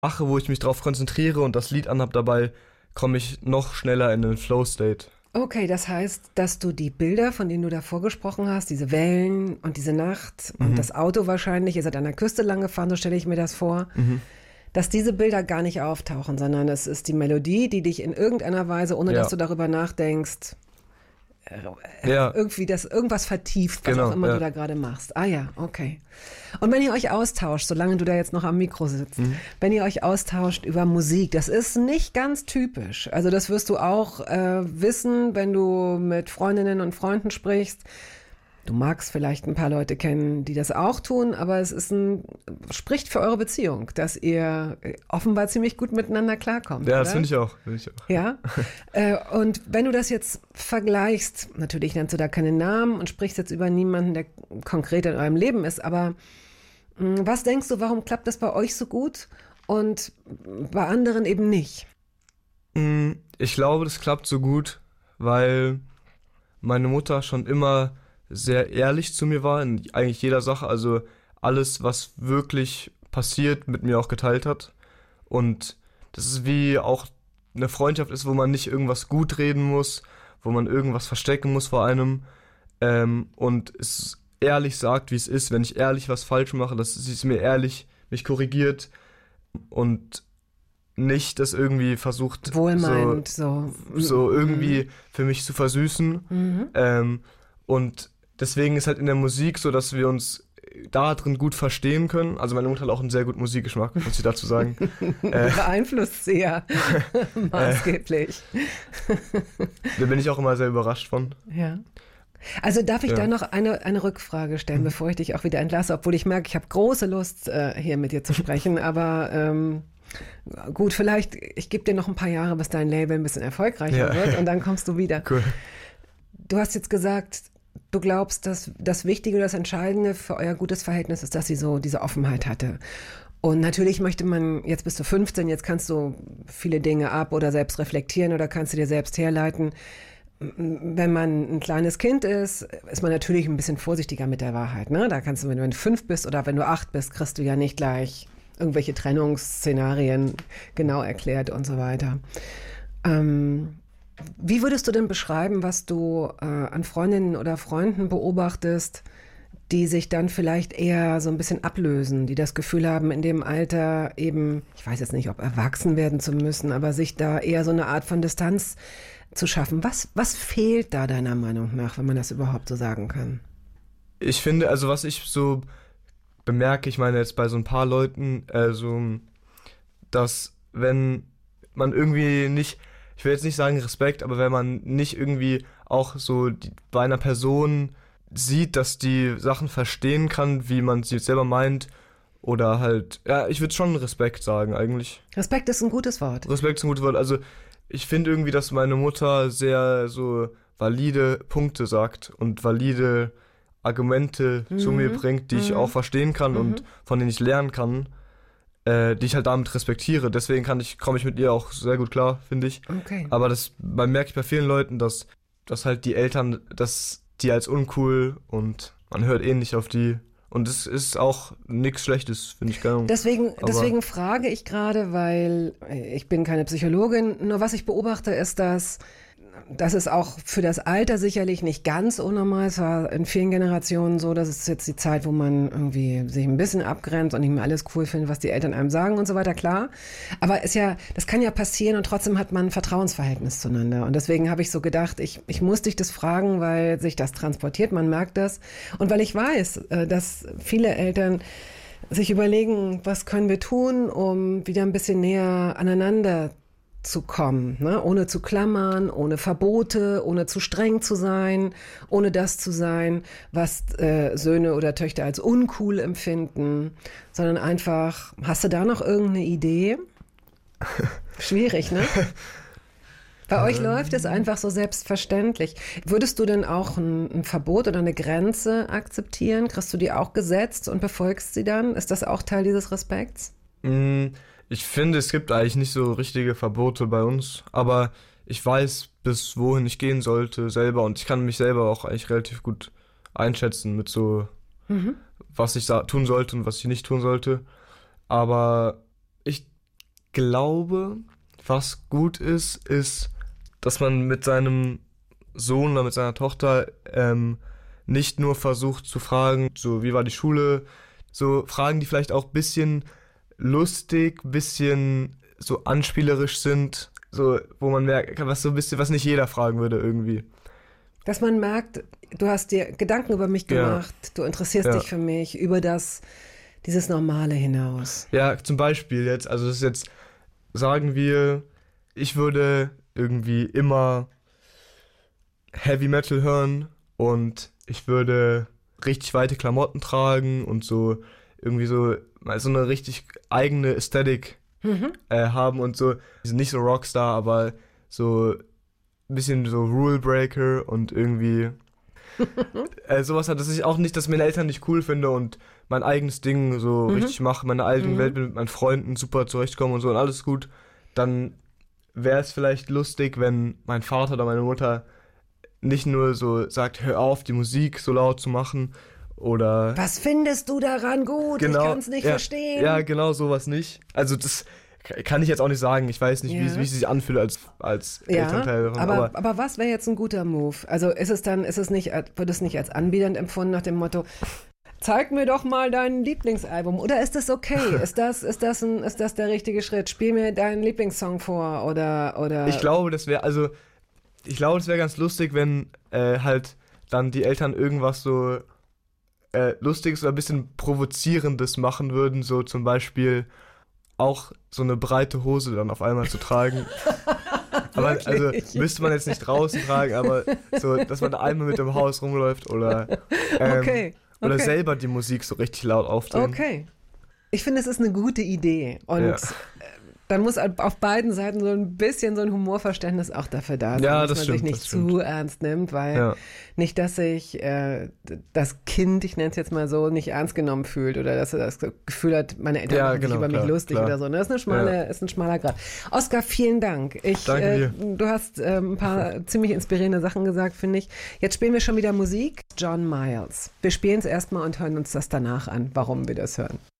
mache, wo ich mich drauf konzentriere und das Lied anhab dabei, komme ich noch schneller in den Flow-State. Okay, das heißt, dass du die Bilder, von denen du davor gesprochen hast, diese Wellen und diese Nacht und das Auto wahrscheinlich, ihr seid an der Küste lang gefahren, so stelle ich mir das vor, dass diese Bilder gar nicht auftauchen, sondern es ist die Melodie, die dich in irgendeiner Weise, ohne dass du darüber nachdenkst, irgendwie das irgendwas vertieft, was auch immer du da gerade machst. Ah ja, okay. Und wenn ihr euch austauscht, solange du da jetzt noch am Mikro sitzt, wenn ihr euch austauscht über Musik, das ist nicht ganz typisch. Also das wirst du auch wissen, wenn du mit Freundinnen und Freunden sprichst. Du magst vielleicht ein paar Leute kennen, die das auch tun, aber es ist spricht für eure Beziehung, dass ihr offenbar ziemlich gut miteinander klarkommt. Ja, oder? das finde ich auch. Ja. Und wenn du das jetzt vergleichst, natürlich nennst du da keine Namen und sprichst jetzt über niemanden, der konkret in eurem Leben ist, aber was denkst du, warum klappt das bei euch so gut und bei anderen eben nicht? Ich glaube, das klappt so gut, weil meine Mutter schon immer sehr ehrlich zu mir war in eigentlich jeder Sache, also alles, was wirklich passiert, mit mir auch geteilt hat. Und das ist wie auch eine Freundschaft ist, wo man nicht irgendwas gut reden muss, wo man irgendwas verstecken muss vor einem und es ehrlich sagt, wie es ist, wenn ich ehrlich was falsch mache, dass sie es mir ehrlich mich korrigiert und nicht das irgendwie versucht Wohlmeinend so irgendwie für mich zu versüßen. Und deswegen ist halt in der Musik so, dass wir uns da drin gut verstehen können. Also meine Mutter hat auch einen sehr guten Musikgeschmack, muss ich dazu sagen. Beeinflusst sie ja maßgeblich. Da bin ich auch immer sehr überrascht von. Ja. Also darf ich da noch eine Rückfrage stellen, bevor ich dich auch wieder entlasse, obwohl ich merke, ich habe große Lust, hier mit dir zu sprechen, aber gut, vielleicht, ich gebe dir noch ein paar Jahre, bis dein Label ein bisschen erfolgreicher wird und dann kommst du wieder. Cool. Du hast jetzt gesagt, du glaubst, dass das Wichtige, das Entscheidende für euer gutes Verhältnis ist, dass sie so diese Offenheit hatte. Und natürlich möchte man, jetzt bist du 15, jetzt kannst du viele Dinge ab oder selbst reflektieren oder kannst du dir selbst herleiten. Wenn man ein kleines Kind ist man natürlich ein bisschen vorsichtiger mit der Wahrheit. Ne? Da kannst du, wenn du 5 bist oder wenn du 8 bist, kriegst du ja nicht gleich irgendwelche Trennungsszenarien genau erklärt und so weiter. Wie würdest du denn beschreiben, was du an Freundinnen oder Freunden beobachtest, die sich dann vielleicht eher so ein bisschen ablösen, die das Gefühl haben, in dem Alter eben, ich weiß jetzt nicht, ob erwachsen werden zu müssen, aber sich da eher so eine Art von Distanz zu schaffen. Was fehlt da deiner Meinung nach, wenn man das überhaupt so sagen kann? Ich finde, also was ich so bemerke, ich meine jetzt bei so ein paar Leuten, dass wenn man irgendwie nicht, ich will jetzt nicht sagen Respekt, aber wenn man nicht irgendwie auch so bei einer Person sieht, dass die Sachen verstehen kann, wie man sie selber meint, oder halt, ja, ich würde schon Respekt sagen eigentlich. Respekt ist ein gutes Wort. Respekt ist ein gutes Wort, also ich finde irgendwie, dass meine Mutter sehr so valide Punkte sagt und valide Argumente zu mir bringt, die ich auch verstehen kann und von denen ich lernen kann, die ich halt damit respektiere. Deswegen komme ich mit ihr auch sehr gut klar, finde ich. Okay. Aber das merke ich bei vielen Leuten, dass halt die Eltern, dass die als uncool und man hört eh nicht auf die. Und es ist auch nichts Schlechtes, finde ich gar nicht. Deswegen frage ich gerade, weil ich bin keine Psychologin, nur was ich beobachte ist, dass es auch für das Alter sicherlich nicht ganz unnormal ist. Es war in vielen Generationen so, dass es jetzt die Zeit, wo man irgendwie sich ein bisschen abgrenzt und nicht mehr alles cool findet, was die Eltern einem sagen und so weiter, klar. Aber das kann ja passieren und trotzdem hat man ein Vertrauensverhältnis zueinander. Und deswegen habe ich so gedacht, ich muss dich das fragen, weil sich das transportiert, man merkt das. Und weil ich weiß, dass viele Eltern sich überlegen, was können wir tun, um wieder ein bisschen näher aneinander zu kommen, ne? Ohne zu klammern, ohne Verbote, ohne zu streng zu sein, ohne das zu sein, was Söhne oder Töchter als uncool empfinden, sondern einfach, hast du da noch irgendeine Idee? Schwierig, ne? Bei euch läuft es einfach so selbstverständlich. Würdest du denn auch ein Verbot oder eine Grenze akzeptieren? Kriegst du die auch gesetzt und befolgst sie dann? Ist das auch Teil dieses Respekts? Ich finde, es gibt eigentlich nicht so richtige Verbote bei uns, aber ich weiß, bis wohin ich gehen sollte selber und ich kann mich selber auch eigentlich relativ gut einschätzen mit so, was ich tun sollte und was ich nicht tun sollte. Aber ich glaube, was gut ist, dass man mit seinem Sohn oder mit seiner Tochter nicht nur versucht zu fragen, so wie war die Schule, so Fragen, die vielleicht auch ein bisschen lustig, bisschen so anspielerisch sind, so wo man merkt, was so ein bisschen, was nicht jeder fragen würde irgendwie. Dass man merkt, du hast dir Gedanken über mich gemacht, du interessierst dich für mich, über dieses Normale hinaus. Ja, zum Beispiel jetzt, also das ist jetzt, sagen wir, ich würde irgendwie immer Heavy Metal hören und ich würde richtig weite Klamotten tragen und so irgendwie so eine richtig eigene Ästhetik haben und so. Die sind nicht so Rockstar, aber so ein bisschen so Rule Breaker und irgendwie sowas hat, dass ich auch nicht, dass meine Eltern nicht cool finde und mein eigenes Ding so richtig mache, meine eigene Welt mit meinen Freunden super zurechtkomme und so und alles gut, dann wäre es vielleicht lustig, wenn mein Vater oder meine Mutter nicht nur so sagt, hör auf, die Musik so laut zu machen oder... Was findest du daran gut? Genau, ich kann es nicht verstehen. Ja, genau, sowas nicht. Also das kann ich jetzt auch nicht sagen. Ich weiß nicht, wie es sich anfühlt als Elternteil. Aber was wäre jetzt ein guter Move? Also wird es nicht als anbiedernd empfunden nach dem Motto, zeig mir doch mal dein Lieblingsalbum. Oder ist das okay? Ist das der richtige Schritt? Spiel mir deinen Lieblingssong vor oder. Ich glaube, das wäre ganz lustig, wenn halt dann die Eltern irgendwas so Lustiges oder ein bisschen Provozierendes machen würden, so zum Beispiel auch so eine breite Hose dann auf einmal zu tragen. Aber also müsste man jetzt nicht draußen tragen, aber so, dass man da einmal mit dem Haus rumläuft oder oder selber die Musik so richtig laut aufdrehen. Okay. Ich finde, es ist eine gute Idee. Und dann muss auf beiden Seiten so ein bisschen so ein Humorverständnis auch dafür da sein, dass man sich nicht zu ernst nimmt, weil nicht, dass sich das Kind, ich nenne es jetzt mal so, nicht ernst genommen fühlt oder dass er das Gefühl hat, meine Eltern machen sich über mich lustig oder so. Das ist ein schmaler Grad. Oskar, vielen Dank. Danke dir. Du hast ein paar ziemlich inspirierende Sachen gesagt, finde ich. Jetzt spielen wir schon wieder Musik. John Miles. Wir spielen es erstmal und hören uns das danach an, warum wir das hören.